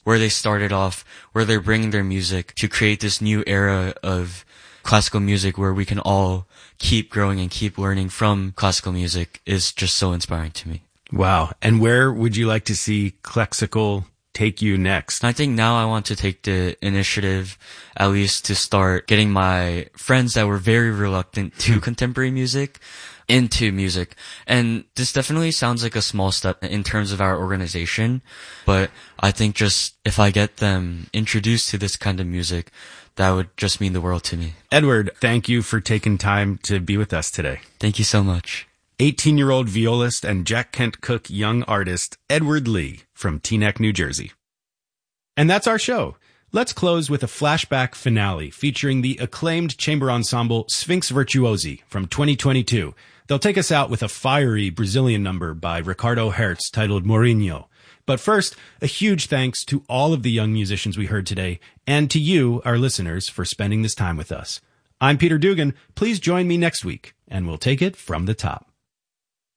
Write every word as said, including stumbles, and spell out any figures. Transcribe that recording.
where they started off, where they're bringing their music to create this new era of classical music where we can all keep growing and keep learning from classical music is just so inspiring to me. Wow. And where would you like to see Clexical take you next? I think now I want to take the initiative, at least to start getting my friends that were very reluctant to contemporary music into music. And this definitely sounds like a small step in terms of our organization, but I think just if I get them introduced to this kind of music, that would just mean the world to me. Edward, thank you for taking time to be with us today. Thank you so much. eighteen-year-old violist and Jack Kent Cooke young artist Edward Lee from Teaneck, New Jersey. And that's our show. Let's close with a flashback finale featuring the acclaimed chamber ensemble Sphinx Virtuosi from twenty twenty-two. They'll take us out with a fiery Brazilian number by Ricardo Hertz titled Mourinho. But first, a huge thanks to all of the young musicians we heard today, and to you, our listeners, for spending this time with us. I'm Peter Dugan. Please join me next week, and we'll take it from the top.